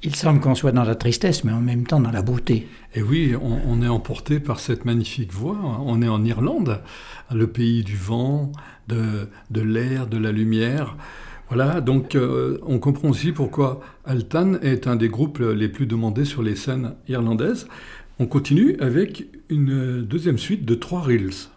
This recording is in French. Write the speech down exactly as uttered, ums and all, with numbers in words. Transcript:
Il semble qu'on soit dans la tristesse, mais en même temps dans la beauté. Et oui, on, on est emporté par cette magnifique voix. On est en Irlande, le pays du vent, de, de l'air, de la lumière. Voilà, donc euh, on comprend aussi pourquoi Altan est un des groupes les plus demandés sur les scènes irlandaises. On continue avec une deuxième suite de trois reels.